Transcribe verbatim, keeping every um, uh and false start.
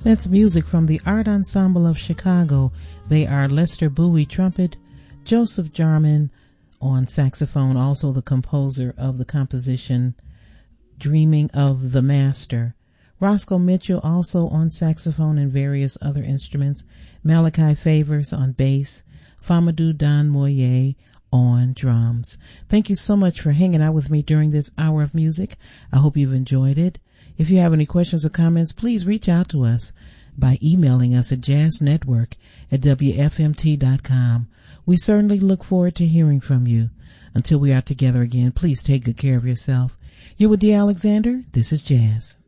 That's music from the Art Ensemble of Chicago. They are Lester Bowie trumpet, Joseph Jarman on saxophone, also the composer of the composition Dreaming of the Master. Roscoe Mitchell also on saxophone and various other instruments. Malachi Favors on bass. Famadou Don Moye on drums. Thank you so much for hanging out with me during this hour of music. I hope you've enjoyed it. If you have any questions or comments, please reach out to us by emailing us at jazznetwork at w f m t dot com. We certainly look forward to hearing from you. Until we are together again, please take good care of yourself. You're with Dee Alexander. This is Jazz.